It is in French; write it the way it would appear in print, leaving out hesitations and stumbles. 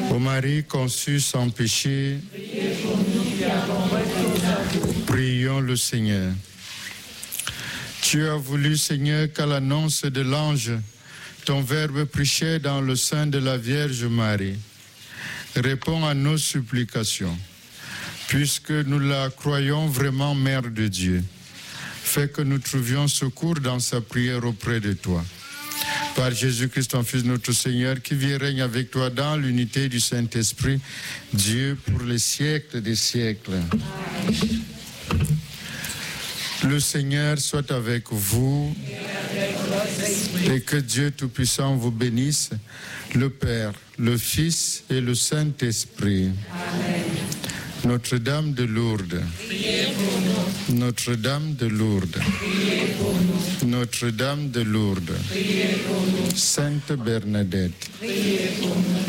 Ô Marie conçue sans péché, prions le Seigneur. Tu as voulu, Seigneur, qu'à l'annonce de l'ange, ton Verbe prêché dans le sein de la Vierge Marie. Réponds à nos supplications, puisque nous la croyons vraiment Mère de Dieu. Fais que nous trouvions secours dans sa prière auprès de toi. Par Jésus-Christ, ton Fils, notre Seigneur, qui vit et règne avec toi dans l'unité du Saint-Esprit, Dieu pour les siècles des siècles. Le Seigneur soit avec vous et que Dieu Tout-Puissant vous bénisse, le Père, le Fils et le Saint-Esprit. Amen. Notre-Dame de Lourdes, Notre-Dame de Lourdes, Notre-Dame de Lourdes, Sainte Bernadette,